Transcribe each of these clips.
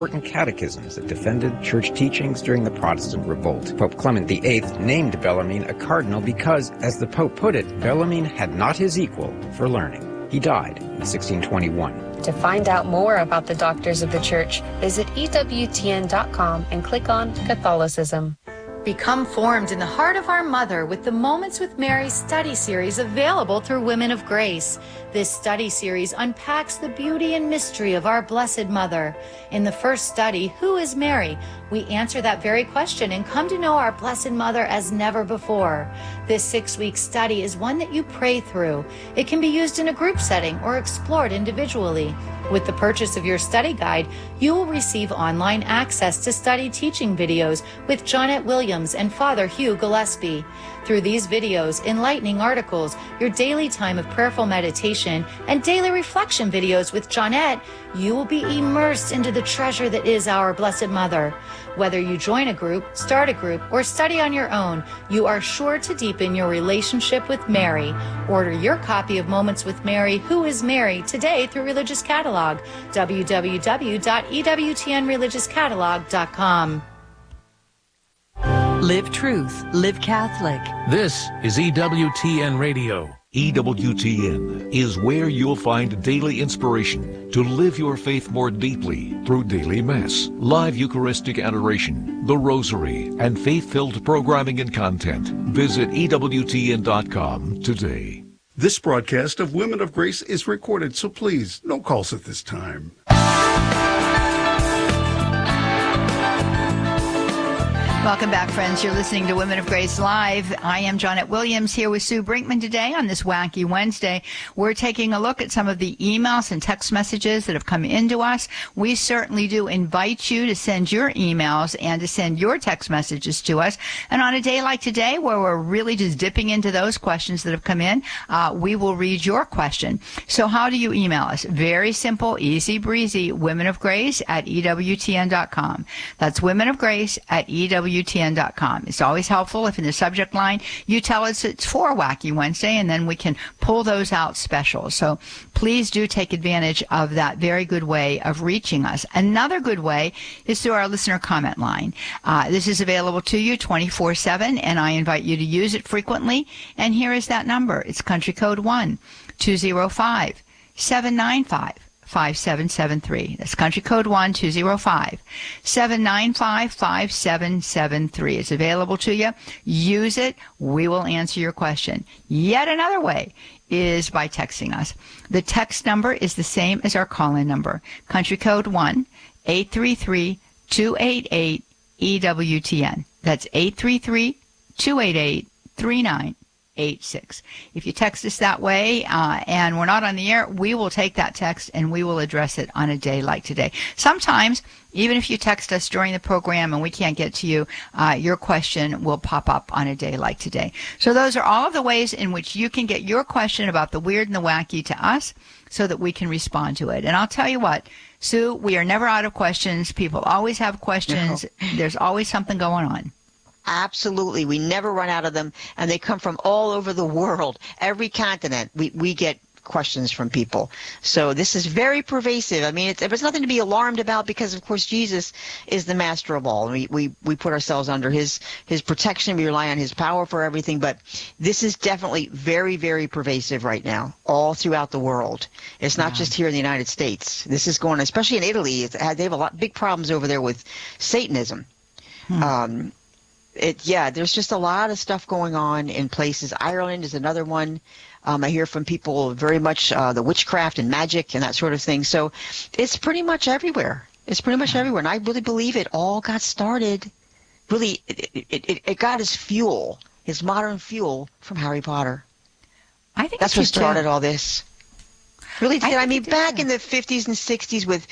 important catechisms that defended church teachings during the Protestant revolt. Pope Clement VIII named Bellarmine a cardinal because, as the Pope put it, Bellarmine had not his equal for learning. He died in 1621. To find out more about the Doctors of the Church, visit EWTN.com and click on Catholicism. Become formed in the heart of our Mother with the Moments with Mary study series available through Women of Grace. This study series unpacks the beauty and mystery of our Blessed Mother. In the first study, Who is Mary? We answer that very question and come to know our Blessed Mother as never before. This 6-week study is one that you pray through. It can be used in a group setting or explored individually. With the purchase of your study guide, you will receive online access to study teaching videos with Jonette Williams and Father Hugh Gillespie. Through these videos, enlightening articles, your daily time of prayerful meditation, and daily reflection videos with Jonette, you will be immersed into the treasure that is our Blessed Mother. Whether you join a group, start a group, or study on your own, you are sure to deepen your relationship with Mary. Order your copy of Moments with Mary, Who is Mary, today through Religious Catalog, www.ewtnreligiouscatalog.com. Live truth, live Catholic. This is EWTN Radio. EWTN is where you'll find daily inspiration to live your faith more deeply through daily Mass, live Eucharistic adoration, the Rosary, and faith-filled programming and content. Visit EWTN.com today. This broadcast of Women of Grace is recorded, so please, no calls at this time. Welcome back, friends. You're listening to Women of Grace Live. I am Jonette Williams here with Sue Brinkman today on this Wacky Wednesday. We're taking a look at some of the emails and text messages that have come into us. We certainly do invite you to send your emails and to send your text messages to us. And on a day like today, where we're really just dipping into those questions that have come in, we will read your question. So how do you email us? Very simple, easy breezy, womenofgrace@EWTN.com. That's womenofgrace@EWTN.com. It's always helpful if in the subject line you tell us it's for Wacky Wednesday, and then we can pull those out special. So please do take advantage of that very good way of reaching us. Another good way is through our listener comment line. This is available to you 24/7, and I invite you to use it frequently. And here is that number. It's country code 1-205-795. 5773. That's country code 1-205-795-5773. It's available to you. Use it. We will answer your question. Yet another way is by texting us. The text number is the same as our call-in number. Country code 1-833-288-EWTN. That's 833-288-3986. If you text us that way and we're not on the air, we will take that text and we will address it on a day like today. Sometimes, even if you text us during the program and we can't get to you, your question will pop up on a day like today. So those are all of the ways in which you can get your question about the weird and the wacky to us so that we can respond to it. And I'll tell you what, Sue, we are never out of questions. People always have questions. No. There's always something going on. Absolutely. We never run out of them, and they come from all over the world. Every continent, we get questions from people. So this is very pervasive. I mean, there's nothing to be alarmed about because, of course, Jesus is the master of all. We put ourselves under his protection. We rely on his power for everything. But this is definitely very, very pervasive right now, all throughout the world. It's not just here in the United States. This is going, especially in Italy. They have a lot big problems over there with Satanism. There's just a lot of stuff going on in places. Ireland is another one. I hear from people very much the witchcraft and magic and that sort of thing. So it's pretty much everywhere. And I really believe it all got started. Really, it got his fuel, his modern fuel, from Harry Potter. I think that's what started all this. Really did. I mean, back in the 50s and 60s with,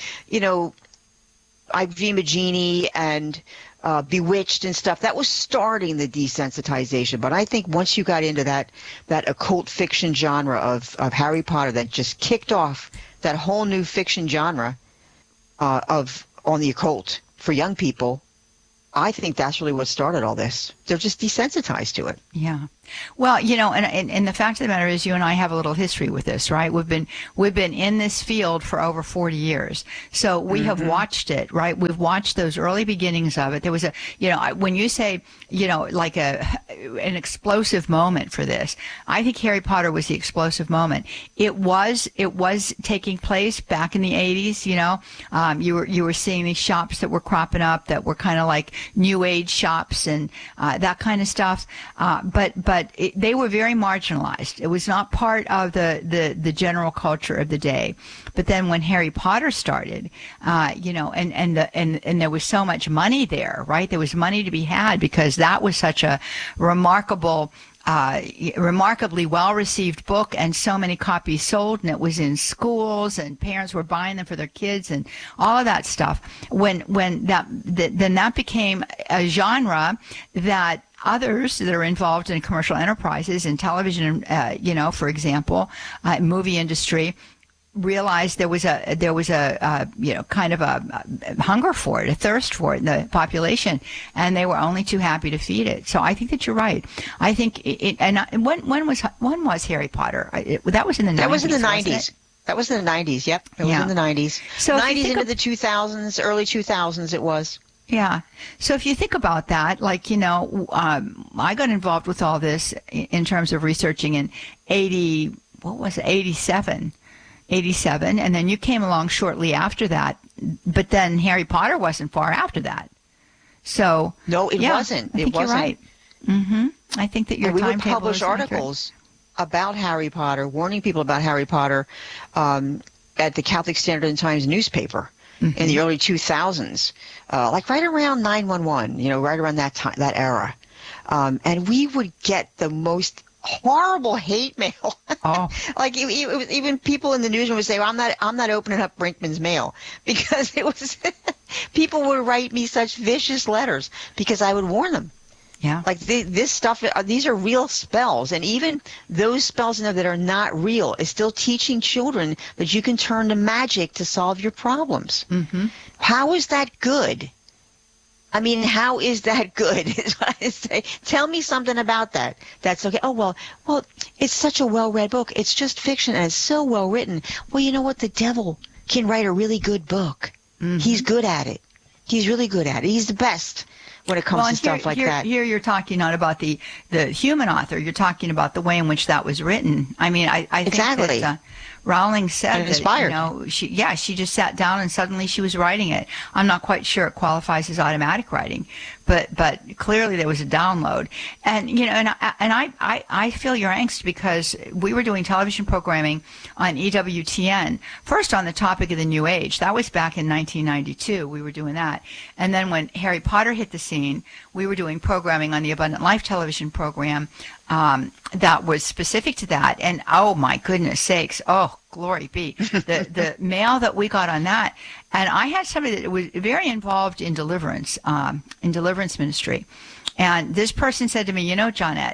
I Dream of Jeannie and Bewitched and stuff, that was starting the desensitization. But I think once you got into that occult fiction genre of Harry Potter, that just kicked off that whole new fiction genre on the occult for young people, I think that's really what started all this. They're just desensitized to it. Yeah. Well, you know, and the fact of the matter is, you and I have a little history with this, right? We've been in this field for over 40 years, so we have watched it, right? We've watched those early beginnings of it. There was a, you know, when you say, you know, like an explosive moment for this, I think Harry Potter was the explosive moment. It was taking place back in the 80s. You know, you were seeing these shops that were cropping up that were kind of like new age shops and that kind of stuff, but they were very marginalized. It was not part of the general culture of the day. But then when Harry Potter started, you know, and there was so much money there, right? There was money to be had because that was such a remarkably well-received book, and so many copies sold, and it was in schools, and parents were buying them for their kids, and all of that stuff. Then that became a genre that others that are involved in commercial enterprises in television, you know, for example, movie industry, realized there was a you know, kind of a hunger for it, a thirst for it in the population, and they were only too happy to feed it. So I think that you're right. I think when was Harry Potter? That was in the 90s. That was in the 90s. That was in the 90s. Yep, it was in the 90s. So 90s into the 2000s, early 2000s. It was. Yeah. So if you think about that, like, you know, I got involved with all this in terms of researching in 87, and then you came along shortly after that, but then Harry Potter wasn't far after that. So no, it wasn't. I think you're right. I think that your timetable is accurate. We would publish articles about Harry Potter, warning people about Harry Potter, at the Catholic Standard and Times newspaper in the early 2000s, like right around 9/11. You know, right around that time, that era, and we would get the most horrible hate mail. Like even people in the newsroom would say, well, I'm not opening up Brinkman's mail, because it was people would write me such vicious letters because I would warn them. Yeah. Like this stuff, these are real spells, and even those spells that are not real is still teaching children that you can turn to magic to solve your problems. How is that good? I mean, how is that good? Is what I say. Tell me something about that. That's okay. Oh, well, it's such a well-read book. It's just fiction, and it's so well written. Well, you know what? The devil can write a really good book. He's good at it. He's really good at it. He's the best when it comes to stuff like that. Here you're talking not about the human author. You're talking about the way in which that was written. I mean, I think that Rowling said that, you know, she just sat down and suddenly she was writing it. I'm not quite sure it qualifies as automatic writing, but clearly there was a download. And, you know, and I feel your angst, because we were doing television programming on EWTN, first on the topic of the New Age. That was back in 1992. We were doing that. And then when Harry Potter hit the scene, we were doing programming on the Abundant Life television program that was specific to that. And oh my goodness sakes, oh glory be, the mail that we got on that. And I had somebody that was very involved in deliverance ministry, and this person said to me, you know, Johnette,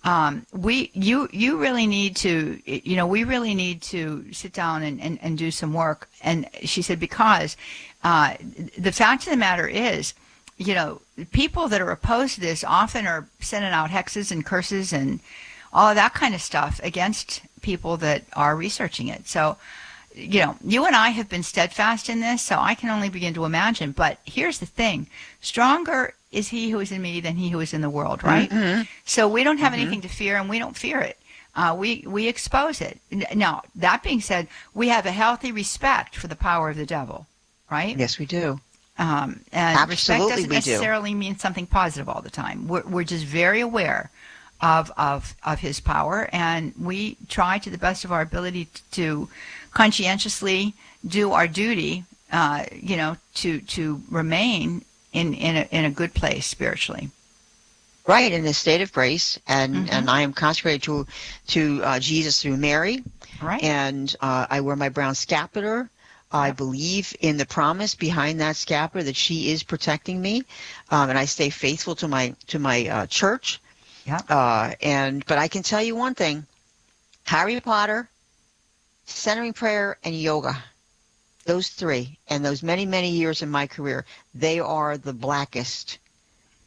you really need to, you know, we really need to sit down and do some work. And she said, because the fact of the matter is, you know, people that are opposed to this often are sending out hexes and curses and all of that kind of stuff against people that are researching it. So, you know, you and I have been steadfast in this, so I can only begin to imagine. But here's the thing. Stronger is he who is in me than he who is in the world, right? So we don't have anything to fear, and we don't fear it. We expose it. Now, that being said, we have a healthy respect for the power of the devil, right? Yes, we do. And absolutely, respect doesn't necessarily mean something positive all the time. We're just very aware of his power, and we try to the best of our ability to conscientiously do our duty, you know, to remain in a good place spiritually. Right, in a state of grace, and I am consecrated to Jesus through Mary. Right. And I wear my brown scapular. I believe in the promise behind that scapular that she is protecting me, and I stay faithful to my church. Yeah. But I can tell you one thing: Harry Potter, centering prayer, and yoga. Those three, and those many, many years in my career, they are the blackest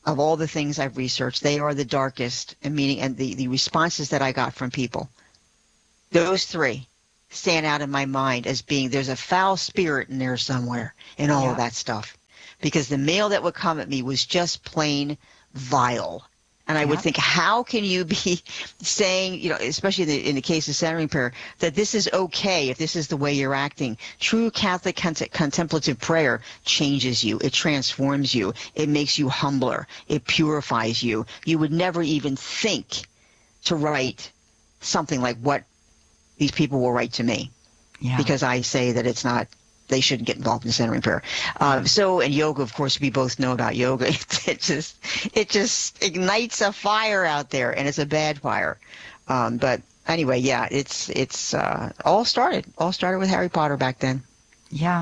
of all the things I've researched, they are the darkest, and the responses that I got from people. Those three stand out in my mind as being, there's a foul spirit in there somewhere in all of that stuff. Because the mail that would come at me was just plain vile. And I would think, how can you be saying, especially in the case of centering prayer, that this is okay if this is the way you're acting? True Catholic contemplative prayer changes you. It transforms you. It makes you humbler. It purifies you. You would never even think to write something like what these people will write to me, because I say that it's not, they shouldn't get involved in centering prayer. And yoga, of course, we both know about yoga. It just ignites a fire out there, and it's a bad fire. But anyway, it's all started with Harry Potter back then. Yeah.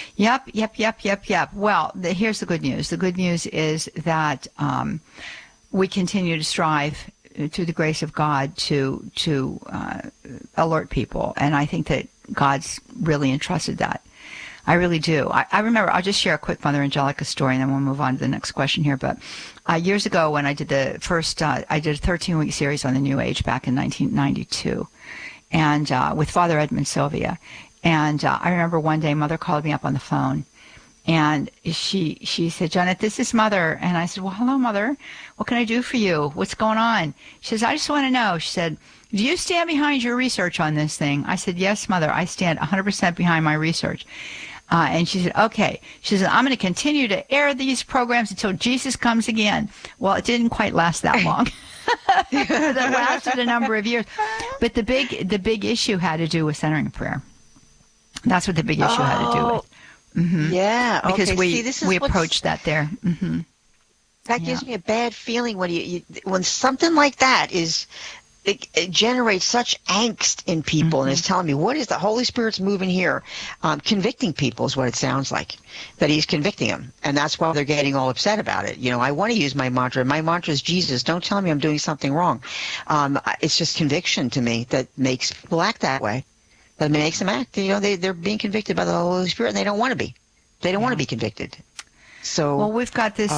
Yep. Well, here's the good news. The good news is that we continue to strive through the grace of God to alert people. And I think that God's really entrusted that. I really do. I remember, I'll just share a quick Mother Angelica story, and then we'll move on to the next question here. But years ago, when I did the first, I did a 13-week series on the New Age back in 1992, and with Father Edmund Sylvia. And I remember one day, Mother called me up on the phone, and she said, "Janet, this is Mother." And I said, "Well, hello, Mother. What can I do for you? What's going on?" She says, "I just want to know." She said, "Do you stand behind your research on this thing?" I said, "Yes, Mother, I stand 100% behind my research." And she said, "Okay." She said, "I'm going to continue to air these programs until Jesus comes again." Well, it didn't quite last that long. That lasted a number of years. But the big issue had to do with centering prayer. That's what the big issue had to do with. Mm-hmm. Yeah. Because we approached that there. Mm-hmm. That gives me a bad feeling when something like that is. It generates such angst in people, and it's telling me, what is the Holy Spirit's moving here? Convicting people is what it sounds like, that he's convicting them, and that's why they're getting all upset about it. I want to use my mantra. My mantra is Jesus. Don't tell me I'm doing something wrong. It's just conviction to me that makes people act that way. That makes them act. They're being convicted by the Holy Spirit, and they don't want to be. They don't want to be convicted. So, well, we've got this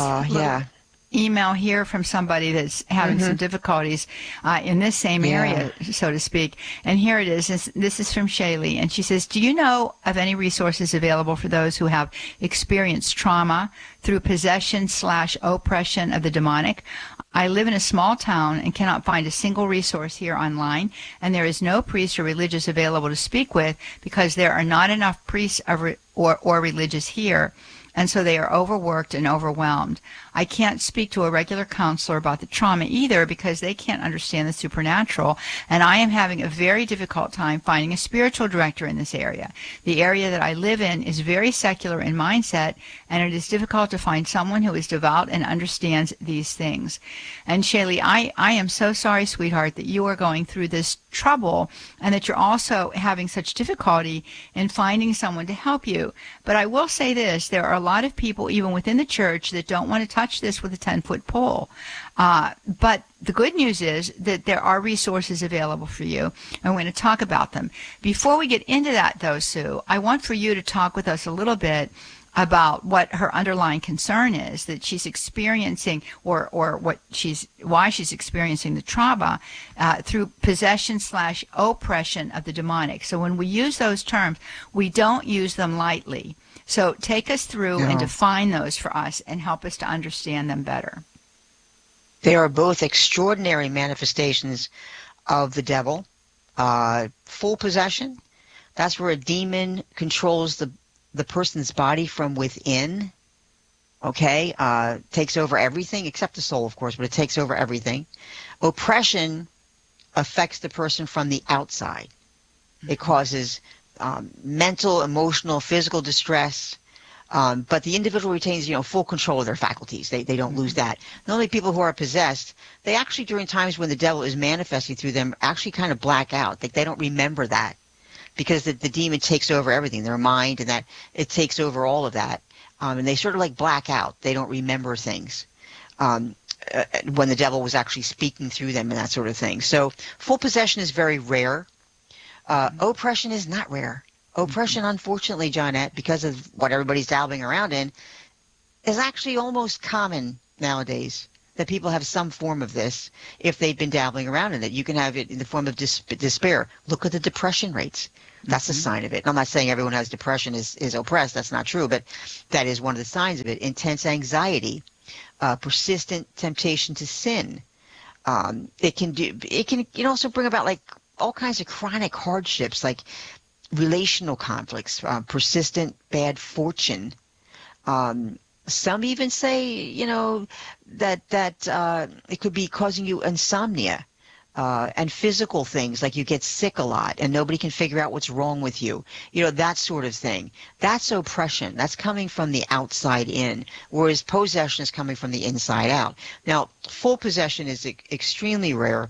email here from somebody that's having some difficulties in this same area, so to speak. And here it is. This is from Shaylee. And she says, "Do you know of any resources available for those who have experienced trauma through possession/oppression of the demonic? I live in a small town and cannot find a single resource here online, and there is no priest or religious available to speak with because there are not enough priests or religious here. And so they are overworked and overwhelmed. I can't speak to a regular counselor about the trauma either because they can't understand the supernatural, and I am having a very difficult time finding a spiritual director in this area. The area that I live in is very secular in mindset, and it is difficult to find someone who is devout and understands these things." And Shaylee, I am so sorry, sweetheart, that you are going through this trouble and that you're also having such difficulty in finding someone to help you. But I will say this, there are a lot of people, even within the church, that don't want to touch this with a 10-foot pole. But the good news is that there are resources available for you, and we're going to talk about them. Before we get into that, though, Sue, I want for you to talk with us a little bit about what her underlying concern is that she's experiencing, or why she's experiencing the trauma through possession/oppression of the demonic. So when we use those terms, we don't use them lightly. So take us through and define those for us and help us to understand them better. They are both extraordinary manifestations of the devil. Full possession, that's where a demon controls the person's body from within, takes over everything, except the soul, of course, but it takes over everything. Oppression affects the person from the outside. It causes mental, emotional, physical distress, but the individual retains, full control of their faculties. They don't lose that. Not only people who are possessed, they actually, during times when the devil is manifesting through them, actually kind of black out. They don't remember that, because the demon takes over everything, their mind, and that it takes over all of that. And they sort of like black out. They don't remember things when the devil was actually speaking through them and that sort of thing. So full possession is very rare. Oppression is not rare. Oppression, unfortunately, Johnette, because of what everybody's dabbling around in, is actually almost common nowadays, that people have some form of this if they've been dabbling around in it. You can have it in the form of despair. Look at the depression rates. That's a sign of it. And I'm not saying everyone who has depression is oppressed. That's not true, but that is one of the signs of it. Intense anxiety, persistent temptation to sin. It can also bring about like all kinds of chronic hardships, like relational conflicts, persistent bad fortune. Some even say, that it could be causing you insomnia, and physical things like you get sick a lot and nobody can figure out what's wrong with you. That sort of thing. That's oppression. That's coming from the outside in, whereas possession is coming from the inside out. Now, full possession is extremely rare.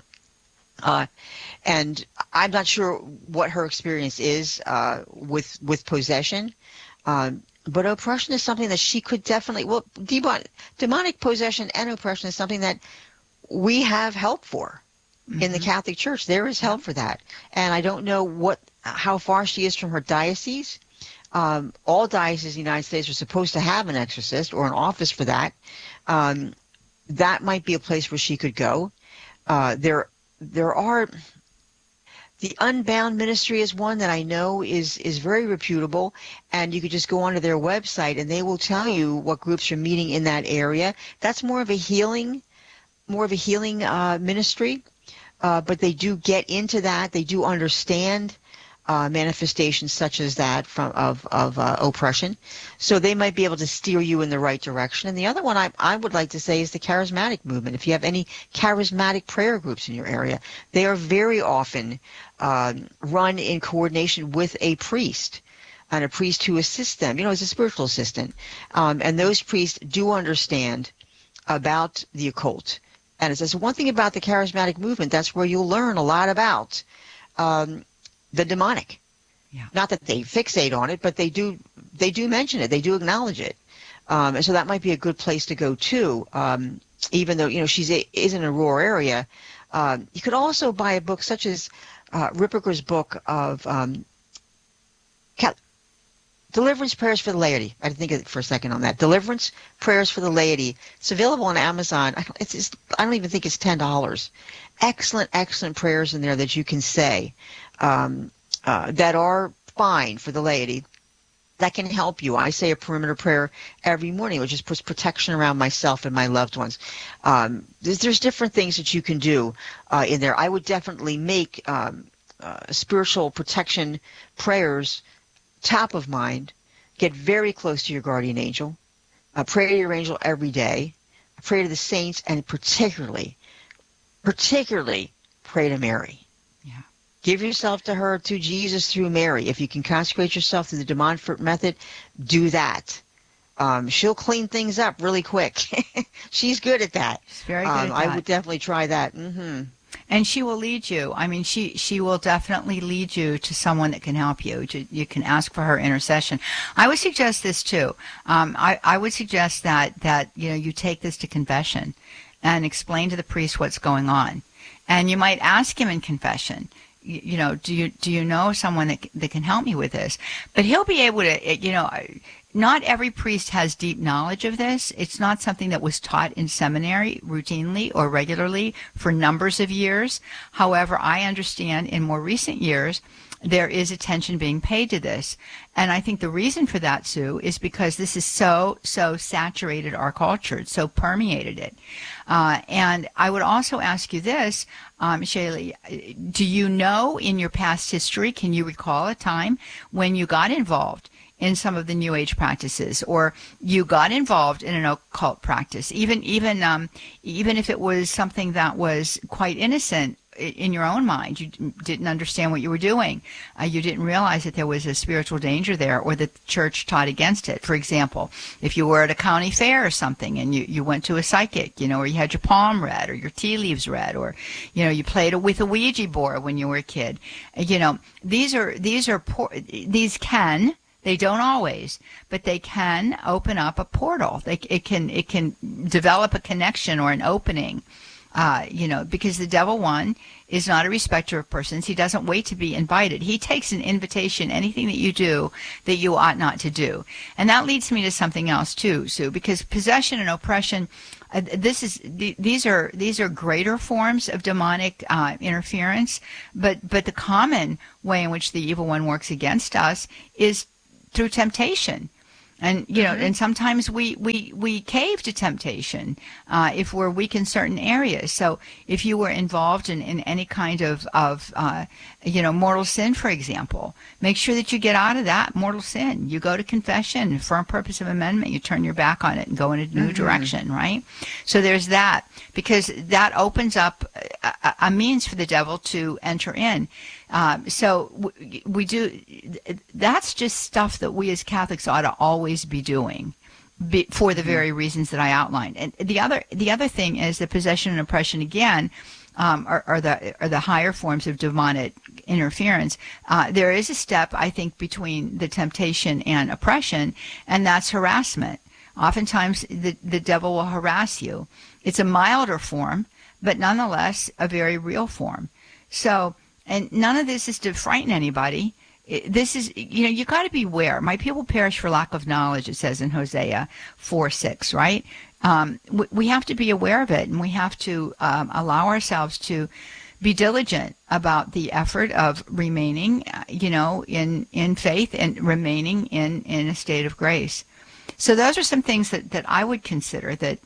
And I'm not sure what her experience is with possession. But oppression is something that she could definitely, demonic possession and oppression is something that we have help for in the Catholic Church. There is help for that. And I don't know how far she is from her diocese. All dioceses in the United States are supposed to have an exorcist or an office for that. That might be a place where she could go. There are... The Unbound Ministry is one that I know is very reputable, and you could just go onto their website and they will tell you what groups are meeting in that area. That's more of a healing ministry, but they do get into that. They do understand manifestations such as that of oppression, so they might be able to steer you in the right direction. And the other one I would like to say is the charismatic movement. If you have any charismatic prayer groups in your area, they are very often run in coordination with a priest, and a priest who assists them, as a spiritual assistant. And those priests do understand about the occult. And it says one thing about the charismatic movement, that's where you'll learn a lot about the demonic. Yeah. Not that they fixate on it, but they do mention it. They do acknowledge it. And so that might be a good place to go too. Even though, she is in a rural area. You could also buy a book such as Ripperger's book of Deliverance Prayers for the Laity. I didn't think for a second on that. Deliverance Prayers for the Laity. It's available on Amazon. I don't even think it's $10. Excellent prayers in there that you can say that are fine for the laity, that can help you. I say a perimeter prayer every morning, which just puts protection around myself and my loved ones. There's different things that you can do in there. I would definitely make spiritual protection prayers top of mind. Get very close to your guardian angel. Pray to your angel every day. Pray to the saints, and particularly pray to Mary. Yeah. Give yourself to her, to Jesus through Mary. If you can consecrate yourself through the de Montfort method, do that. She'll clean things up really quick. She's good at that. She's very good at that. I would definitely try that. Mm-hmm. And she will lead you. I mean, she will definitely lead you to someone that can help you. You can ask for her intercession. I would suggest this too. I would suggest that you take this to confession and explain to the priest what's going on. And you might ask him in confession, do you know someone that can help me with this? But he'll be able to, not every priest has deep knowledge of this. It's not something that was taught in seminary routinely or regularly for numbers of years. However, I understand in more recent years, there is attention being paid to this. And I think the reason for that, Sue, is because this is so saturated our culture. It's so permeated it. And I would also ask you this, Shaylee, do you know in your past history, can you recall a time when you got involved in some of the New Age practices, or you got involved in an occult practice, even if it was something that was quite innocent in your own mind? You didn't understand what you were doing. You didn't realize that there was a spiritual danger there, or the church taught against it. For example, if you were at a county fair or something and you went to a psychic, or you had your palm read or your tea leaves read, or, you played with a Ouija board when you were a kid. These can, they don't always, but they can open up a portal. It can develop a connection or an opening Because the devil, one, is not a respecter of persons. He doesn't wait to be invited. He takes an invitation, anything that you do that you ought not to do. And that leads me to something else too, Sue, because possession and oppression, these are greater forms of demonic interference, but the common way in which the evil one works against us is through temptation. And, and sometimes we cave to temptation if we're weak in certain areas. So if you were involved in any kind of mortal sin, for example, make sure that you get out of that mortal sin. You go to confession, firm purpose of amendment, you turn your back on it and go in a new direction, right? So there's that, because that opens up a means for the devil to enter in. So we do, that's just stuff that we as Catholics ought to always be doing for the very reasons that I outlined. And the other thing is that possession and oppression, again, are the higher forms of demonic interference. There is a step, I think, between the temptation and oppression, and that's harassment. Oftentimes the devil will harass you. It's a milder form, but nonetheless a very real form. So, and none of this is to frighten anybody. This is, you got to beware. My people perish for lack of knowledge, it says in Hosea 4:6, right? We have to be aware of it, and we have to allow ourselves to be diligent about the effort of remaining, in faith and remaining in a state of grace. So those are some things that I would consider that,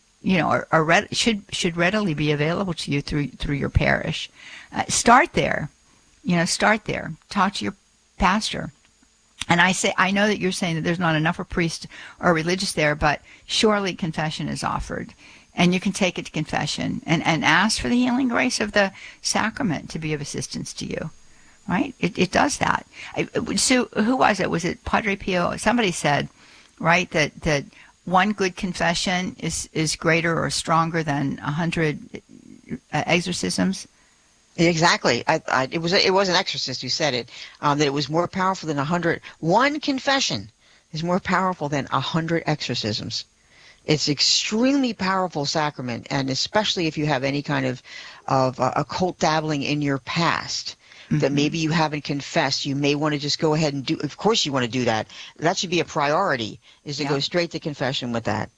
should readily be available to you through your parish. Start there. Start there. Talk to your pastor. And I know that you're saying that there's not enough of priest or religious there, but surely confession is offered. And you can take it to confession and ask for the healing grace of the sacrament to be of assistance to you. Right? It does that. So who was it? Was it Padre Pio? Somebody said, right, that one good confession is greater or stronger than 100 exorcisms. Exactly. It was an exorcist who said it, that it was more powerful than 100. One confession is more powerful than 100 exorcisms. It's extremely powerful sacrament, and especially if you have any kind of occult dabbling in your past that maybe you haven't confessed, you may want to just go ahead and do. Of course, you want to do that. That should be a priority, is to go straight to confession with that.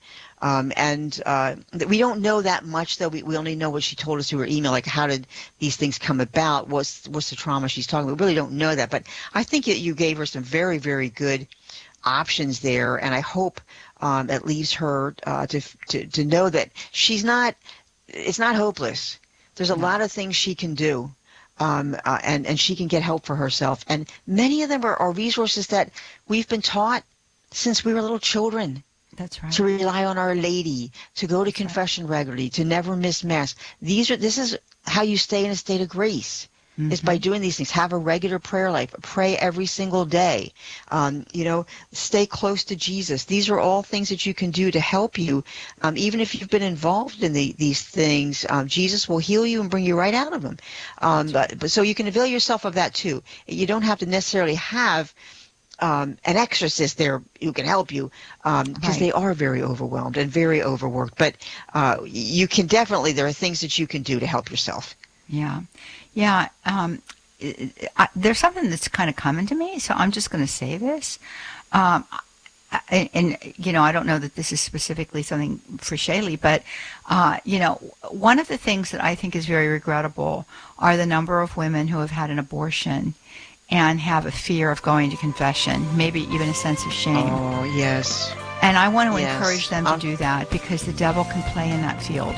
We don't know that much, though. We only know what she told us through her email, like how did these things come about, what's the trauma she's talking about. We really don't know that, but I think you gave her some very, very good options there, and I hope it leaves her to know that it's not hopeless. There's a lot of things she can do. And she can get help for herself. And many of them are resources that we've been taught since we were little children. That's right. To rely on Our Lady, to go to confession regularly, to never miss Mass. This is how you stay in a state of grace, is by doing these things. Have a regular prayer life. Pray every single day. Stay close to Jesus. These are all things that you can do to help you. Even if you've been involved in these things, Jesus will heal you and bring you right out of them. But so you can avail yourself of that too. You don't have to necessarily have an exorcist there who can help you, because they are very overwhelmed and very overworked. But you can definitely, there are things that you can do to help yourself. Yeah. Yeah. There's something that's kind of coming to me, so I'm just going to say this. I don't know that this is specifically something for Shaylee, but, one of the things that I think is very regrettable are the number of women who have had an abortion and have a fear of going to confession, maybe even a sense of shame. Oh, yes. And I want to encourage them to do that, because the devil can play in that field.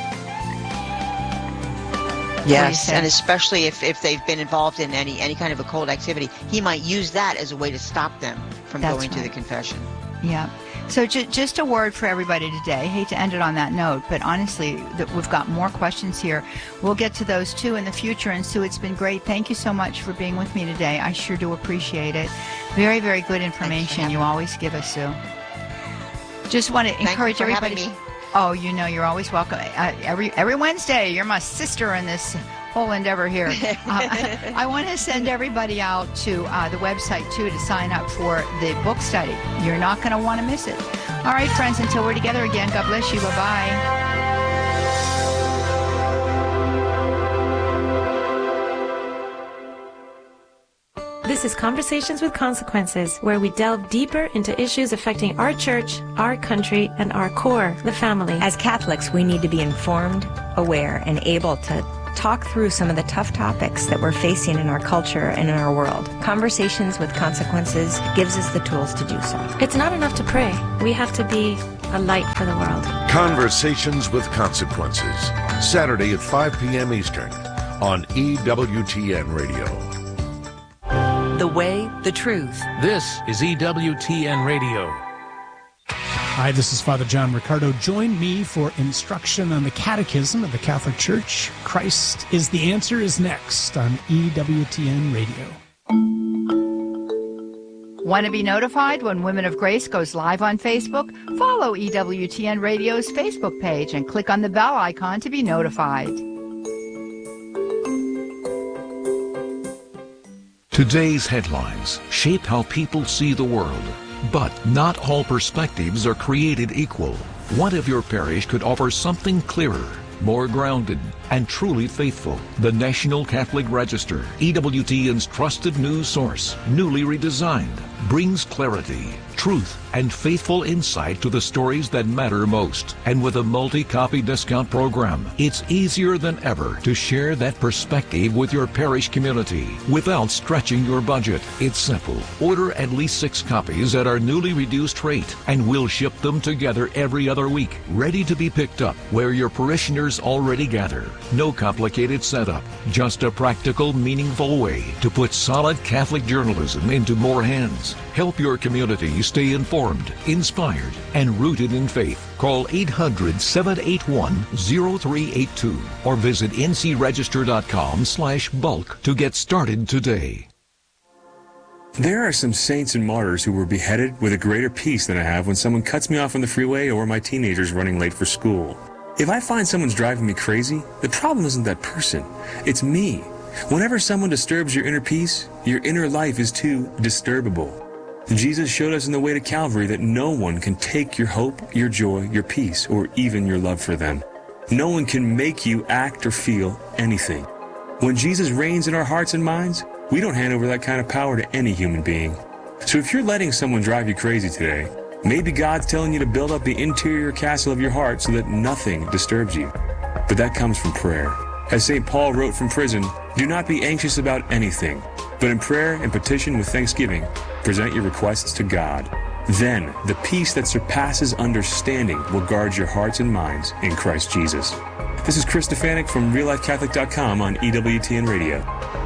Yes, and especially if they've been involved in any kind of occult activity, he might use that as a way to stop them from going to the confession. Yeah. So just a word for everybody today. Hate to end it on that note, but honestly, we've got more questions here. We'll get to those too in the future. And Sue, it's been great. Thank you so much for being with me today. I sure do appreciate it. Very, very good information you always give us, Sue. Just want to encourage everybody. Oh, you're always welcome. Every Wednesday, you're my sister in this whole endeavor here. I want to send everybody out to the website, too, to sign up for the book study. You're not going to want to miss it. All right, friends, until we're together again, God bless you. Bye-bye. This is Conversations with Consequences, where we delve deeper into issues affecting our church, our country, and our core, the family. As Catholics, we need to be informed, aware, and able to talk through some of the tough topics that we're facing in our culture and in our world. Conversations with Consequences gives us the tools to do so. It's not enough to pray. We have to be a light for the world. Conversations with Consequences, Saturday at 5 p.m. Eastern on EWTN Radio. The way, the truth. This is EWTN Radio. Hi, this is Father John Ricardo. Join me for instruction on the Catechism of the Catholic Church. Christ is the Answer is next on EWTN Radio. Want to be notified when Women of Grace goes live on Facebook? Follow EWTN Radio's Facebook page and click on the bell icon to be notified. Today's headlines shape how people see the world. But not all perspectives are created equal. What if your parish could offer something clearer, more grounded, and truly faithful? The National Catholic Register, EWTN's trusted news source, newly redesigned, brings clarity, truth, and faithful insight to the stories that matter most. And with a multi-copy discount program, it's easier than ever to share that perspective with your parish community without stretching your budget. It's simple. Order at least 6 copies at our newly reduced rate, and we'll ship them together every other week, ready to be picked up where your parishioners already gather. No complicated setup, just a practical, meaningful way to put solid Catholic journalism into more hands. Help your community stay informed, inspired, and rooted in faith. Call 800-781-0382 or visit ncregister.com/bulk to get started today. There are some saints and martyrs who were beheaded with a greater peace than I have when someone cuts me off on the freeway or my teenager's running late for school. If I find someone's driving me crazy, the problem isn't that person. It's me. Whenever someone disturbs your inner peace, your inner life is too disturbable. Jesus showed us in the way to Calvary that no one can take your hope, your joy, your peace, or even your love for them. No one can make you act or feel anything. When Jesus reigns in our hearts and minds, we don't hand over that kind of power to any human being. So if you're letting someone drive you crazy today, maybe God's telling you to build up the interior castle of your heart so that nothing disturbs you. But that comes from prayer. As St. Paul wrote from prison, do not be anxious about anything, but in prayer and petition with thanksgiving, present your requests to God. Then the peace that surpasses understanding will guard your hearts and minds in Christ Jesus. This is Chris Stefanik from RealLifeCatholic.com on EWTN Radio.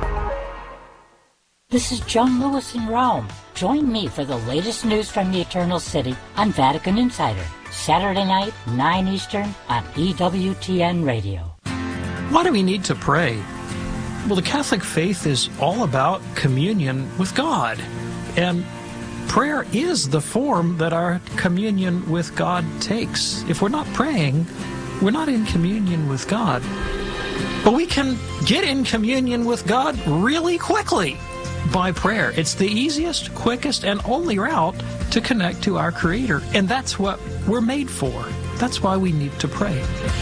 This is John Lewis in Rome. Join me for the latest news from the Eternal City on Vatican Insider, Saturday night, 9 Eastern on EWTN Radio. Why do we need to pray? Well, the Catholic faith is all about communion with God. And prayer is the form that our communion with God takes. If we're not praying, we're not in communion with God. But we can get in communion with God really quickly by prayer. It's the easiest, quickest, and only route to connect to our Creator. And that's what we're made for. That's why we need to pray.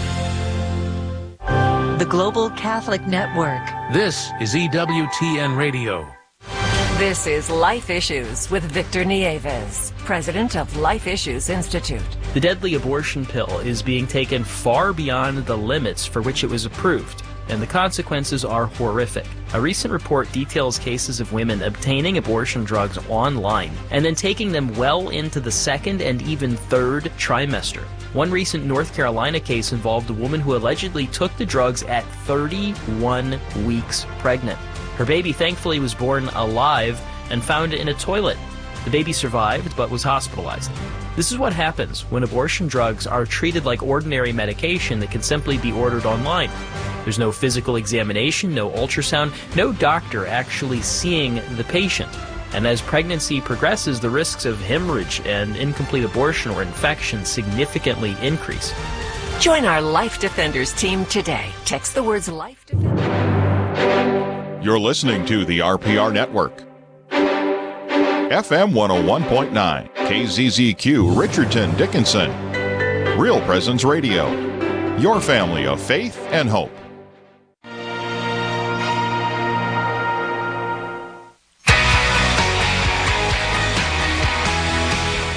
The Global Catholic Network. This is EWTN Radio. This is Life Issues with Victor Nieves, president of Life Issues Institute. The deadly abortion pill is being taken far beyond the limits for which it was approved, and the consequences are horrific. A recent report details cases of women obtaining abortion drugs online and then taking them well into the second and even third trimester. One recent North Carolina case involved a woman who allegedly took the drugs at 31 weeks pregnant. Her baby thankfully was born alive and found in a toilet. The baby survived but was hospitalized. This is what happens when abortion drugs are treated like ordinary medication that can simply be ordered online. There's no physical examination, no ultrasound, no doctor actually seeing the patient. And as pregnancy progresses, the risks of hemorrhage and incomplete abortion or infection significantly increase. Join our Life Defenders team today. Text the words Life Defenders. You're listening to the RPR Network. FM 101.9, KZZQ, Richardson, Dickinson. Real Presence Radio. Your family of faith and hope.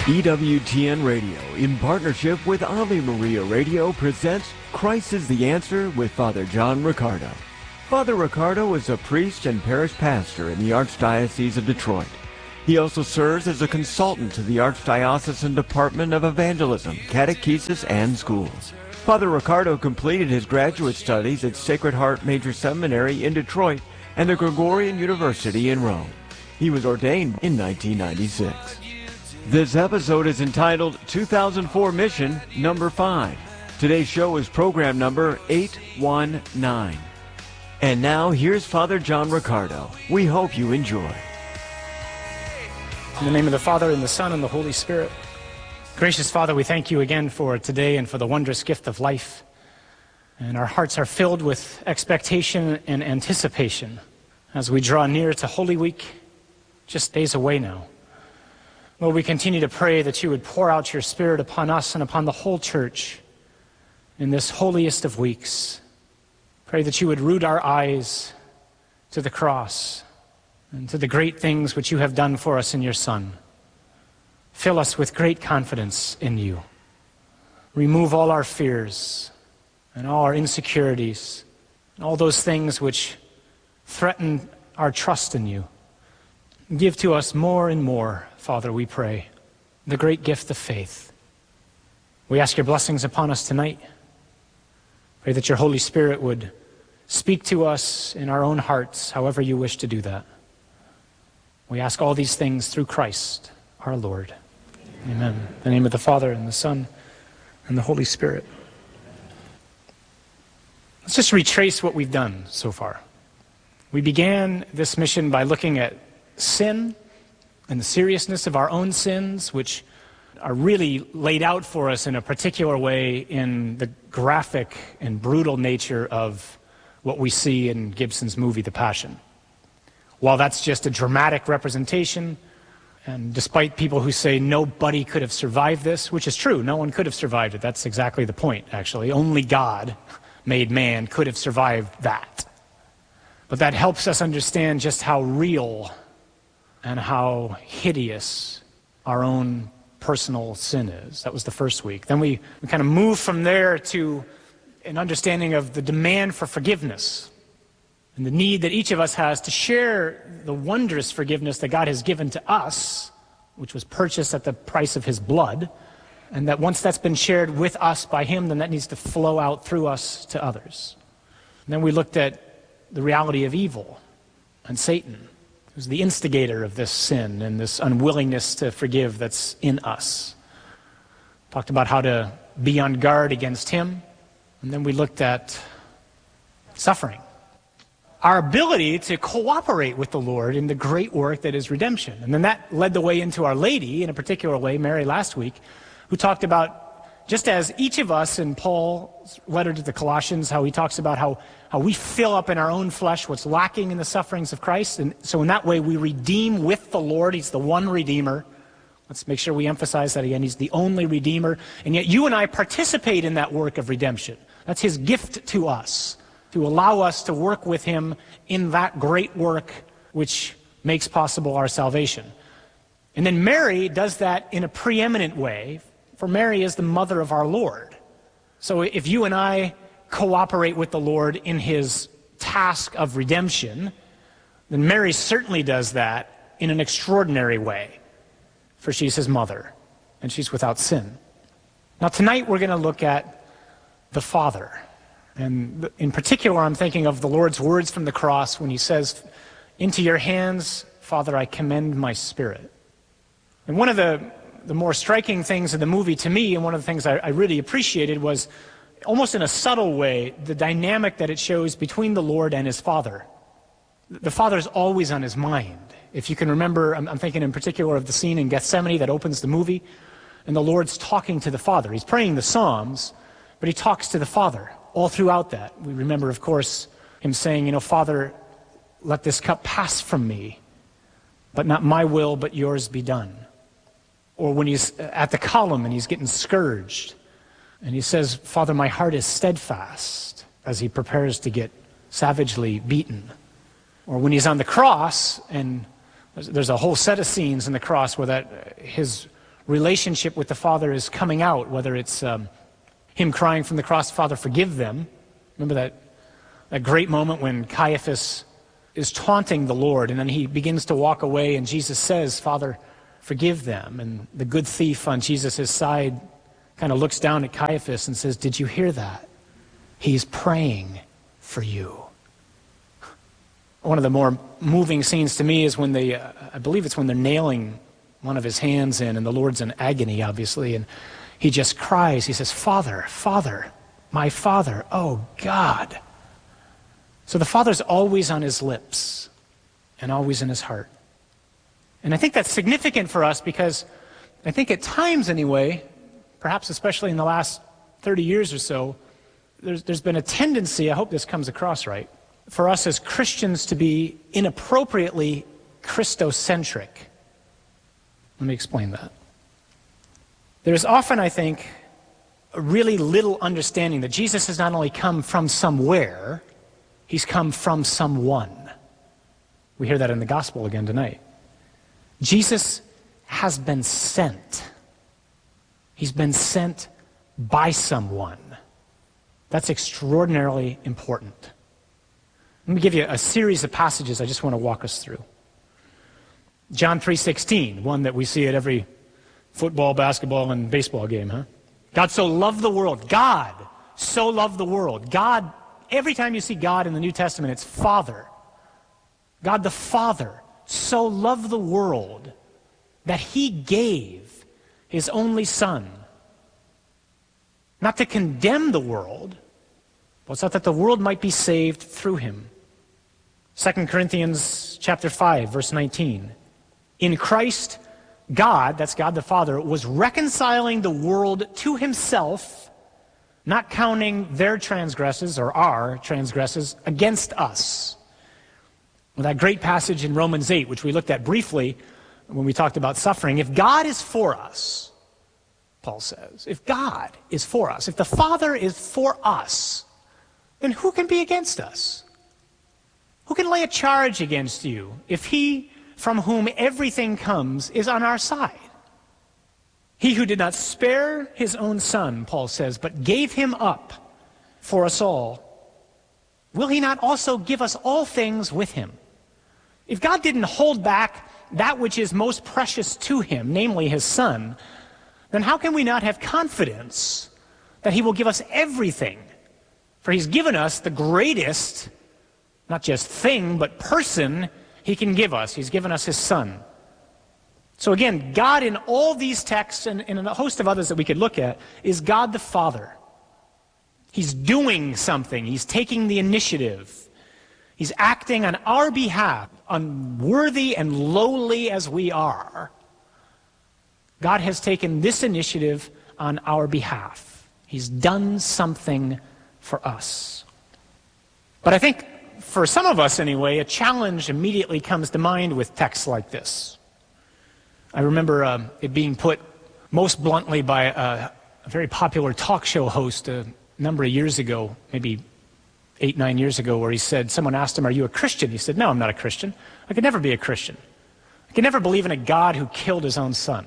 EWTN Radio, in partnership with Ave Maria Radio, presents Christ is the Answer with Father John Riccardo. Father Riccardo is a priest and parish pastor in the Archdiocese of Detroit. He also serves as a consultant to the Archdiocesan Department of Evangelism, Catechesis, and Schools. Father Riccardo completed his graduate studies at Sacred Heart Major Seminary in Detroit and the Gregorian University in Rome. He was ordained in 1996. This episode is entitled 2004 Mission Number 5. Today's show is program number 819. And now, here's Father John Riccardo. We hope you enjoy. In the name of the Father, and the Son, and the Holy Spirit. Gracious Father, we thank you again for today and for the wondrous gift of life. And our hearts are filled with expectation and anticipation as we draw near to Holy Week, just days away now. Lord, we continue to pray that you would pour out your Spirit upon us and upon the whole church in this holiest of weeks. Pray that you would root our eyes to the cross and to the great things which you have done for us in your Son. Fill us with great confidence in you. Remove all our fears and all our insecurities and all those things which threaten our trust in you. Give to us more and more, Father, we pray, the great gift of faith. We ask your blessings upon us tonight. Pray that your Holy Spirit would speak to us in our own hearts, however you wish to do that. We ask all these things through Christ, our Lord. Amen. In the name of the Father, and the Son, and the Holy Spirit. Let's just retrace what we've done so far. We began this mission by looking at sin and the seriousness of our own sins, which are really laid out for us in a particular way in the graphic and brutal nature of what we see in Gibson's movie, The Passion. While that's just a dramatic representation, and despite people who say nobody could have survived this, which is true, no one could have survived it. That's exactly the point, actually. Only God, made man, could have survived that. But that helps us understand just how real and how hideous our own personal sin is. That was the first week. Then we kind of moved from there to an understanding of the demand for forgiveness and the need that each of us has to share the wondrous forgiveness that God has given to us, which was purchased at the price of his blood, and that once that's been shared with us by him, then that needs to flow out through us to others. And then we looked at the reality of evil and Satan, who's the instigator of this sin and this unwillingness to forgive that's in us. Talked about how to be on guard against him. And then we looked at suffering. Our ability to cooperate with the Lord in the great work that is redemption. And then that led the way into Our Lady, in a particular way, Mary last week, who talked about, just as each of us in Paul's letter to the Colossians, how he talks about how we fill up in our own flesh what's lacking in the sufferings of Christ. And so in that way, we redeem with the Lord. He's the one Redeemer. Let's make sure we emphasize that again. He's the only Redeemer. And yet you and I participate in that work of redemption. That's his gift to us, to allow us to work with him in that great work which makes possible our salvation. And then Mary does that in a preeminent way, for Mary is the mother of our Lord. So if you and I cooperate with the Lord in his task of redemption, then Mary certainly does that in an extraordinary way, for she's his mother, and she's without sin. Now tonight we're going to look at the Father. And in particular, I'm thinking of the Lord's words from the cross when he says, "Into your hands, Father, I commend my spirit." And one of the more striking things in the movie to me, and one of the things I really appreciated, was almost in a subtle way, the dynamic that it shows between the Lord and his Father. The Father's always on his mind. If you can remember, I'm thinking in particular of the scene in Gethsemane that opens the movie, and the Lord's talking to the Father. He's praying the Psalms, but he talks to the Father all throughout that. We remember, of course, him saying, Father, let this cup pass from me, but not my will, but yours be done. Or when he's at the column and he's getting scourged, and he says, Father, my heart is steadfast, as he prepares to get savagely beaten. Or when he's on the cross, and there's a whole set of scenes in the cross where his relationship with the Father is coming out, whether it's him crying from the cross, Father, forgive them. Remember that great moment when Caiaphas is taunting the Lord, and then he begins to walk away, and Jesus says, Father, forgive them. And the good thief on Jesus' side kind of looks down at Caiaphas and says, did you hear that? He's praying for you. One of the more moving scenes to me is when I believe it's when they're nailing one of his hands in, and the Lord's in agony, obviously, and he just cries. He says, Father, Father, my Father, oh God. So the Father's always on his lips and always in his heart. And I think that's significant for us because I think at times anyway, perhaps especially in the last 30 years or so, there's been a tendency, I hope this comes across right, for us as Christians to be inappropriately Christocentric. Let me explain that. There's often, I think, a really little understanding that Jesus has not only come from somewhere, he's come from someone. We hear that in the gospel again tonight. Jesus has been sent. He's been sent by someone. That's extraordinarily important. Let me give you a series of passages I just want to walk us through. John 3:16, one that we see at every football, basketball, and baseball game, huh? God so loved the world. God so loved the world. God, every time you see God in the New Testament, it's Father. God the Father so loved the world that he gave his only Son. Not to condemn the world, but so that the world might be saved through him. 2 Corinthians chapter 5, verse 19. In Christ, God, that's God the Father, was reconciling the world to himself, not counting their transgressions or our transgressions against us. Well, that great passage in Romans 8, which we looked at briefly when we talked about suffering, if God is for us, Paul says, if God is for us, if the Father is for us, then who can be against us? Who can lay a charge against you if he from whom everything comes is on our side? He who did not spare his own Son, Paul says, but gave him up for us all, will he not also give us all things with him? If God didn't hold back that which is most precious to him, namely his Son, then how can we not have confidence that he will give us everything? For he's given us the greatest, not just thing, but person he can give us. He's given us his Son. So again, God in all these texts and in a host of others that we could look at is God the Father. He's doing something. He's taking the initiative. He's acting on our behalf, unworthy and lowly as we are. God has taken this initiative on our behalf. He's done something for us. But I think for some of us anyway, a challenge immediately comes to mind with texts like this. I remember it being put most bluntly by a very popular talk show host a number of years ago, maybe 8, 9 years ago, where he said, someone asked him, are you a Christian? He said, no, I'm not a Christian. I could never be a Christian. I could never believe in a God who killed his own Son.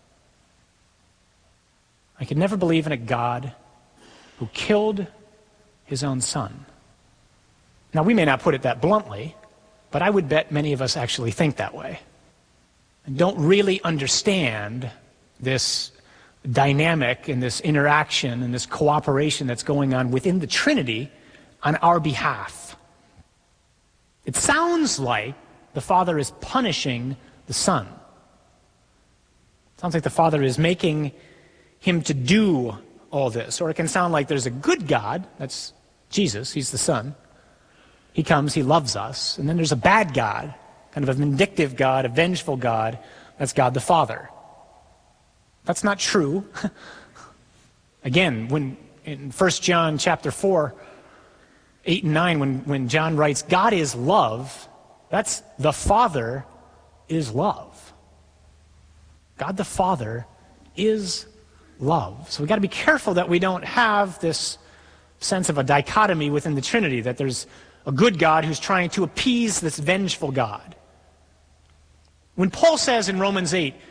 I could never believe in a God who killed his own Son. Now, we may not put it that bluntly, but I would bet many of us actually think that way and don't really understand this dynamic and this interaction and this cooperation that's going on within the Trinity on our behalf. It sounds like the Father is punishing the Son. It sounds like the Father is making him to do all this. Or it can sound like there's a good God, that's Jesus, he's the Son. He comes, he loves us. And then there's a bad God, kind of a vindictive God, a vengeful God. That's God the Father. That's not true. Again, when in 1 John chapter 4, 8 and 9, when John writes, God is love, that's the Father is love. God the Father is love. So we've got to be careful that we don't have this sense of a dichotomy within the Trinity, that there's a good God who's trying to appease this vengeful God. When Paul says in Romans 8,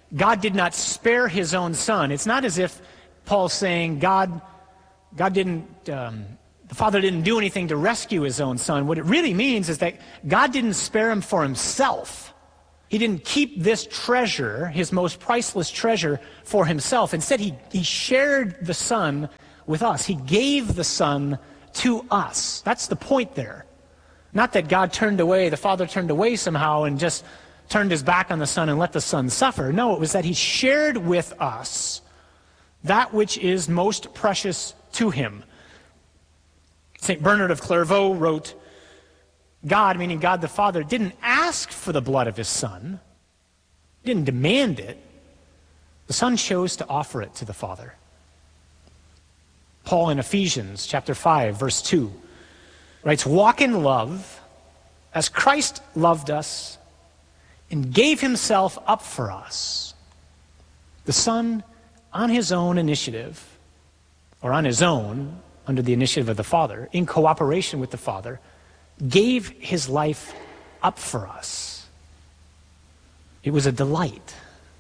God did not spare his own son. It's not as if Paul's saying God didn't, the Father didn't do anything to rescue his own son. What it really means is that God didn't spare him for himself. He didn't keep this treasure, his most priceless treasure, for himself. Instead, he shared the son with us. He gave the son to us. That's the point there. Not that God turned away, the Father turned away somehow and just turned his back on the Son and let the Son suffer. No, it was that he shared with us that which is most precious to him. St. Bernard of Clairvaux wrote, God, meaning God the Father, didn't ask for the blood of his Son, didn't demand it. The Son chose to offer it to the Father. Paul in Ephesians chapter 5, verse 2, writes, walk in love as Christ loved us and gave himself up for us. The Son, on his own initiative, or on his own, under the initiative of the Father, in cooperation with the Father, gave his life up for us. It was a delight.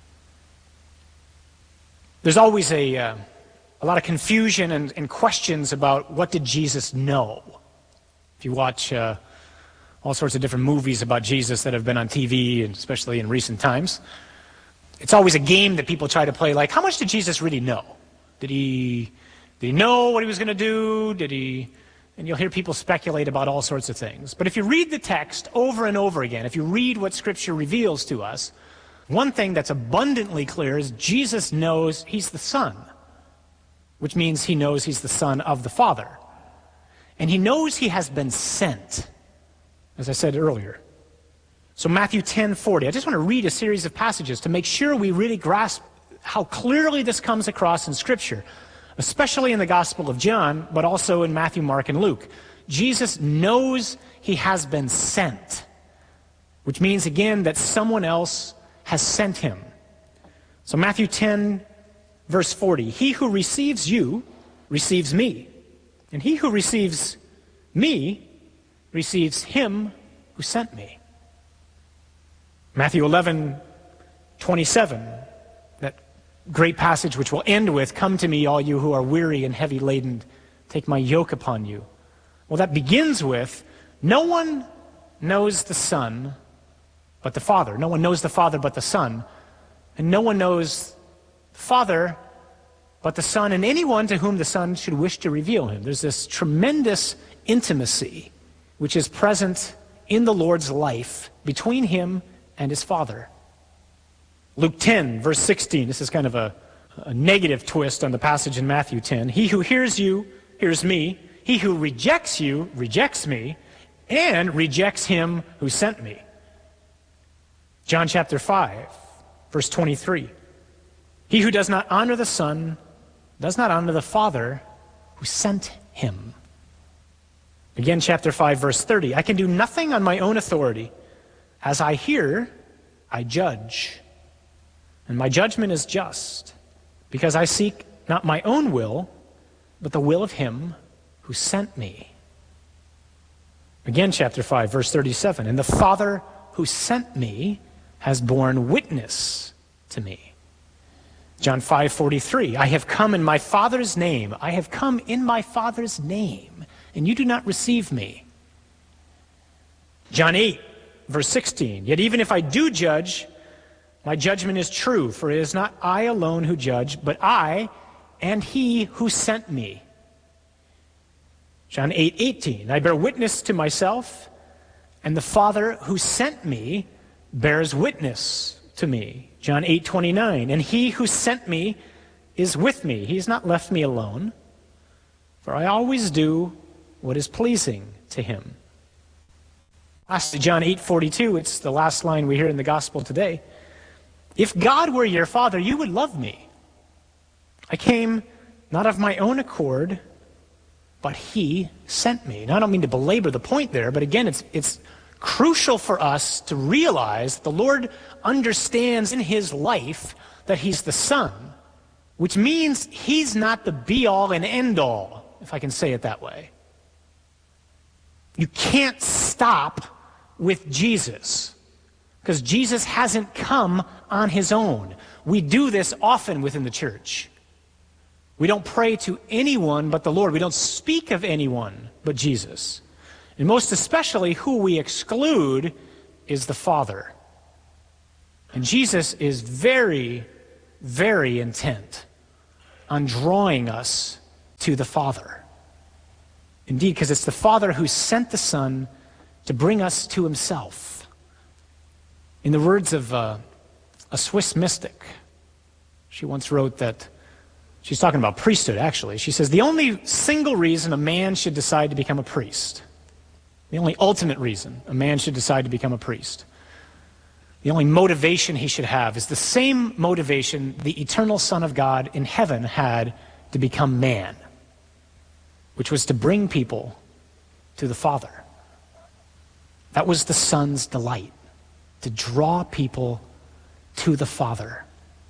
There's always a lot of confusion and questions about what did Jesus know. If you watch all sorts of different movies about Jesus that have been on TV, and especially in recent times, it's always a game that people try to play, like, how much did Jesus really know? Did he know what he was going to do? And you'll hear people speculate about all sorts of things. But if you read the text over and over again, if you read what Scripture reveals to us, one thing that's abundantly clear is Jesus knows he's the Son, which means he knows he's the Son of the Father. And he knows he has been sent, as I said earlier. So Matthew 10:40, I just want to read a series of passages to make sure we really grasp how clearly this comes across in Scripture, especially in the Gospel of John, but also in Matthew, Mark, and Luke. Jesus knows he has been sent, which means, again, that someone else has sent him. So Matthew 10, verse 40, he who receives you receives me, and he who receives me receives him who sent me. Matthew 11:27, that great passage which we'll end with, come to me, all you who are weary and heavy laden, take my yoke upon you. Well, that begins with, no one knows the Son but the Father. No one knows the Father but the Son. And no one knows the Father but the Son, and anyone to whom the Son should wish to reveal him. There's this tremendous intimacy which is present in the Lord's life between him and his Father. Luke 10, verse 16, this is kind of a negative twist on the passage in Matthew 10. He who hears you hears me. He who rejects you rejects me and rejects him who sent me. John chapter 5, verse 23. He who does not honor the Son does not honor the Father who sent him. Again, chapter 5, verse 30. I can do nothing on my own authority. As I hear, I judge. And my judgment is just, because I seek not my own will, but the will of him who sent me. Again, chapter 5, verse 37. And the Father who sent me has borne witness to me. John 5:43. I have come in my Father's name. I have come in my Father's name, and you do not receive me. John 8, verse 16. Yet even if I do judge, my judgment is true, for it is not I alone who judge, but I and he who sent me. John 8:18. I bear witness to myself, and the Father who sent me bears witness to me. John 8:29. And he who sent me is with me. He has not left me alone, for I always do what is pleasing to him. Lastly, John 8:42, it's the last line we hear in the gospel today. If God were your Father, you would love me. I came not of my own accord, but he sent me. Now, I don't mean to belabor the point there, but again, it's crucial for us to realize that the Lord understands in his life that he's the Son, which means he's not the be-all and end-all, if I can say it that way. You can't stop with Jesus, because Jesus hasn't come on his own. we do this often within the church. We don't pray to anyone but the Lord. We don't speak of anyone but Jesus. And most especially, who we exclude is the Father. And Jesus is very, very intent on drawing us to the Father. Indeed, because it's the Father who sent the Son to bring us to himself. In the words of a Swiss mystic, she once wrote that, she's talking about priesthood actually, she says, the only single reason a man should decide to become a priest, the only ultimate reason a man should decide to become a priest, the only motivation he should have is the same motivation the eternal Son of God in heaven had to become man, which was to bring people to the Father. That was the Son's delight, to draw people to the Father.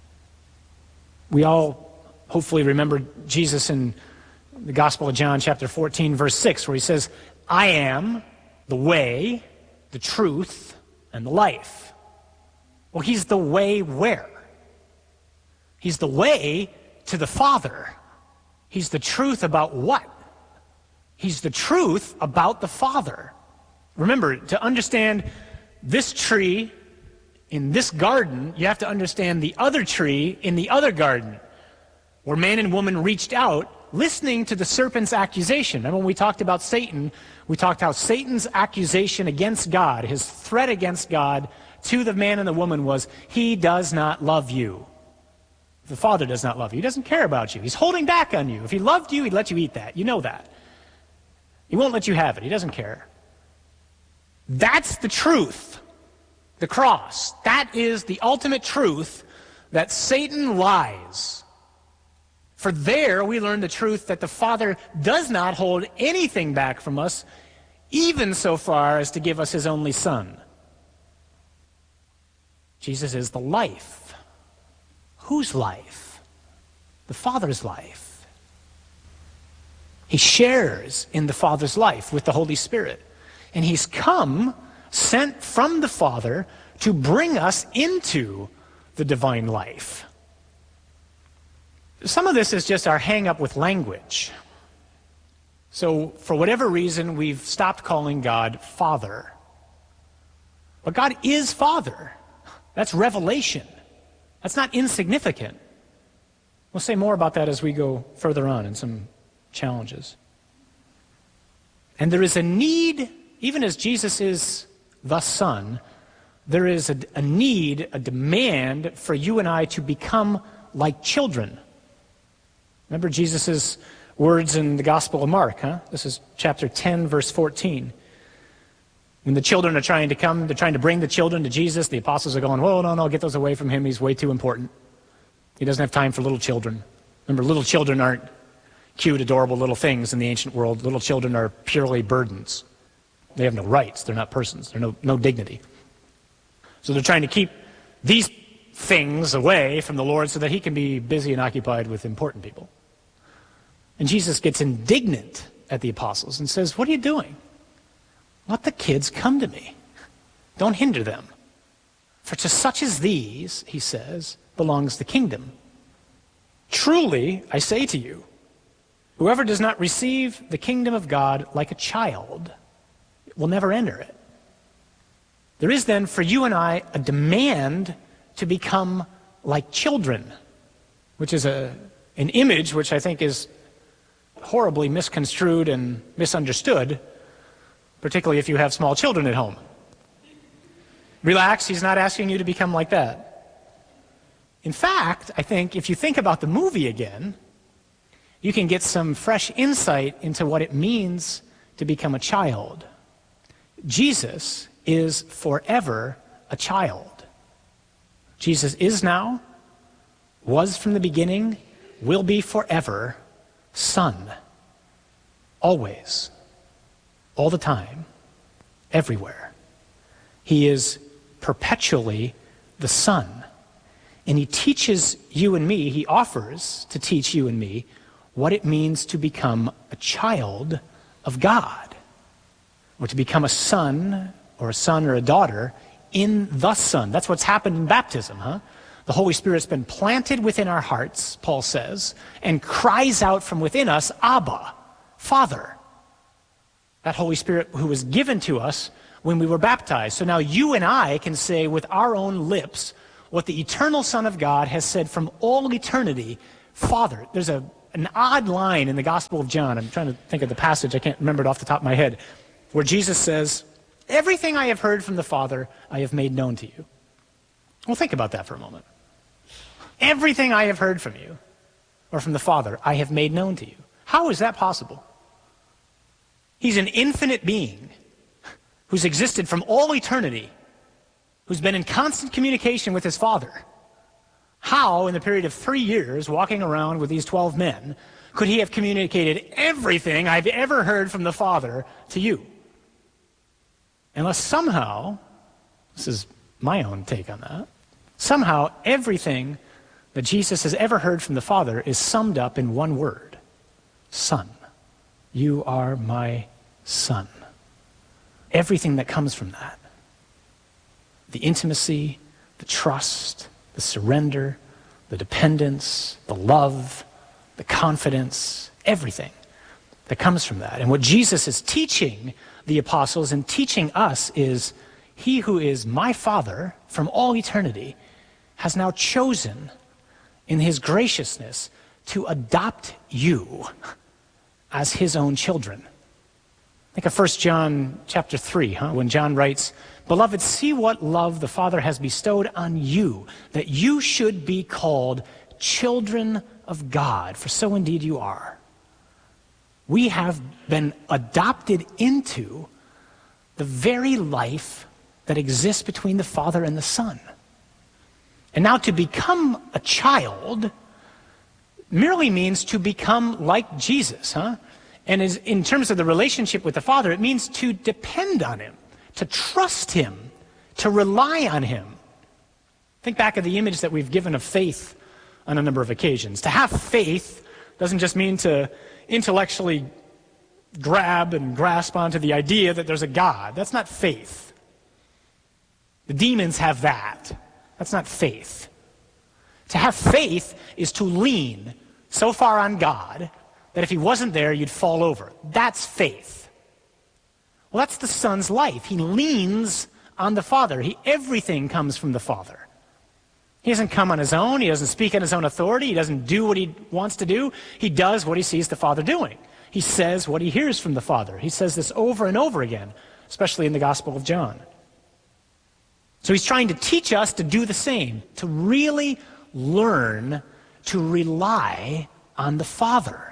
We all hopefully remember Jesus in the Gospel of John chapter 14, verse 6, where he says, I am the way, the truth, and the life. Well, he's the way where? He's the way to the Father. He's the truth about what? He's the truth about the Father. Remember, to understand this tree in this garden, you have to understand the other tree in the other garden, where man and woman reached out, listening to the serpent's accusation. Remember when we talked about Satan, we talked how Satan's accusation against God, his threat against God to the man and the woman was, he does not love you. The Father does not love you. He doesn't care about you. He's holding back on you. If he loved you, he'd let you eat that. You know that. He won't let you have it. He doesn't care. That's the truth. The cross. That is the ultimate truth, that Satan lies. For there we learn the truth that the Father does not hold anything back from us, even so far as to give us his only Son. Jesus is the life. Whose life? The Father's life. He shares in the Father's life with the Holy Spirit. And he's come, sent from the Father, to bring us into the divine life. Some of this is just our hang-up with language. So, for whatever reason, we've stopped calling God Father. But God is Father. That's revelation. That's not insignificant. We'll say more about that as we go further on in some challenges. And there is a need, even as Jesus is the Son, there is a need, a demand for you and I to become like children. Remember Jesus' words in the Gospel of Mark, huh? This is chapter 10, verse 14. When the children are trying to come, they're trying to bring the children to Jesus, the apostles are going, whoa, no, get those away from him. He's way too important. He doesn't have time for little children. Remember, little children aren't cute, adorable little things in the ancient world. Little children are purely burdens. They have no rights. They're not persons. They're no dignity. So they're trying to keep these things away from the Lord so that he can be busy and occupied with important people. And Jesus gets indignant at the apostles and says, what are you doing? Let the kids come to me. Don't hinder them. For to such as these, he says, belongs the kingdom. Truly, I say to you, whoever does not receive the kingdom of God like a child will never enter it. There is then for you and I a demand to become like children, which is an image which I think is horribly misconstrued and misunderstood, particularly if you have small children at home. Relax, he's not asking you to become like that. In fact, I think if you think about the movie again, you can get some fresh insight into what it means to become a child. Jesus is forever a child. Jesus is now, was from the beginning, will be forever Son. Always. All the time. Everywhere. He is perpetually the Son. And he teaches you and me, he offers to teach you and me what it means to become a child of God. Or to become a son or a daughter in the Son. That's what's happened in baptism, huh? The Holy Spirit's been planted within our hearts, Paul says, and cries out from within us, Abba, Father. That Holy Spirit who was given to us when we were baptized. So now you and I can say with our own lips what the eternal Son of God has said from all eternity, Father. There's an odd line in the Gospel of John. I'm trying to think of the passage. I can't remember it off the top of my head. Where Jesus says, everything I have heard from the Father, I have made known to you. Well, think about that for a moment. Everything I have heard from you, or from the Father, I have made known to you. How is that possible? He's an infinite being who's existed from all eternity, who's been in constant communication with his Father. How, in the period of 3 years, walking around with these 12 men, could he have communicated everything I've ever heard from the Father to you? Unless somehow, this is my own take on that, somehow everything that Jesus has ever heard from the Father is summed up in one word: Son. You are my Son. Everything that comes from that. The intimacy, the trust, the surrender, the dependence, the love, the confidence, everything that comes from that. And what Jesus is teaching the apostles and teaching us is, he who is my Father from all eternity has now chosen in his graciousness to adopt you as his own children. Think of 1 John chapter 3, when John writes, Beloved, see what love the Father has bestowed on you, that you should be called children of God, for so indeed you are. We have been adopted into the very life that exists between the Father and the Son. And now to become a child merely means to become like Jesus, And in terms of the relationship with the Father, it means to depend on him, to trust him, to rely on him. Think back of the image that we've given of faith on a number of occasions. To have faith doesn't just mean to intellectually grab and grasp onto the idea that there's a God. That's not faith. The demons have that. That's not faith. To have faith is to lean so far on God that if he wasn't there, you'd fall over. That's faith. Well, that's the Son's life. He leans on the Father. Everything comes from the Father. He doesn't come on his own. He doesn't speak on his own authority. He doesn't do what he wants to do. He does what he sees the Father doing. He says what he hears from the Father. He says this over and over again, especially in the Gospel of John. So he's trying to teach us to do the same, to really learn to rely on the Father.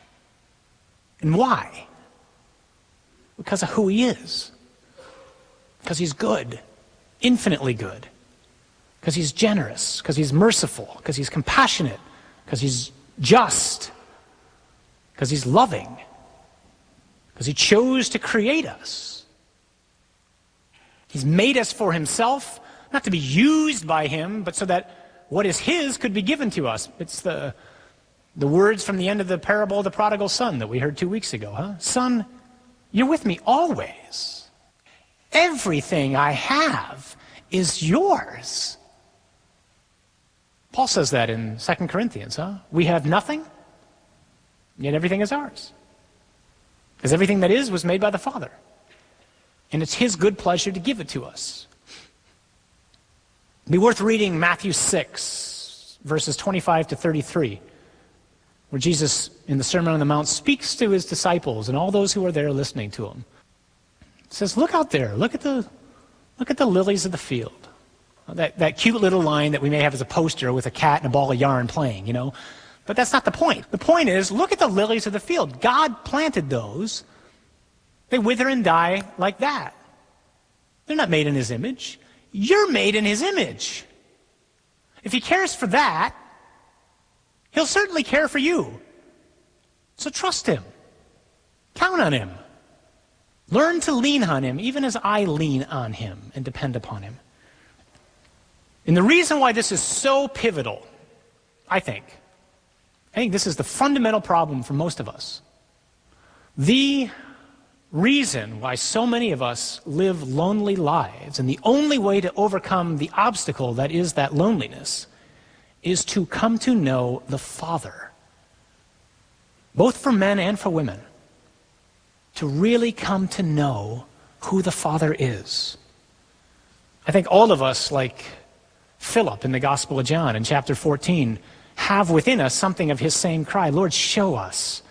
And why? Because of who he is. Because he's good, infinitely good. Because he's generous, because he's merciful, because he's compassionate, because he's just, because he's loving, because he chose to create us. He's made us for himself, not to be used by him, but so that what is his could be given to us. It's the words from the end of the parable of the prodigal son that we heard 2 weeks ago. Son, you're with me always. Everything I have is yours. Paul says that in 2 Corinthians. We have nothing, yet everything is ours. Because everything that is was made by the Father. And it's his good pleasure to give it to us. It'd be worth reading Matthew 6, verses 25 to 33, where Jesus, in the Sermon on the Mount, speaks to his disciples and all those who are there listening to him. He says, look out there, look at the lilies of the field. That cute little line that we may have as a poster with a cat and a ball of yarn playing, But that's not the point. The point is, look at the lilies of the field. God planted those. They wither and die like that. They're not made in his image. You're made in his image. If he cares for that, he'll certainly care for you. So trust him. Count on him. Learn to lean on him, even as I lean on him and depend upon him. And the reason why this is so pivotal, I think this is the fundamental problem for most of us. The reason why so many of us live lonely lives, and the only way to overcome the obstacle that is that loneliness, is to come to know the Father, both for men and for women, to really come to know who the Father is. I think all of us, like Philip in the Gospel of John in chapter 14, have within us something of his same cry, Lord, show us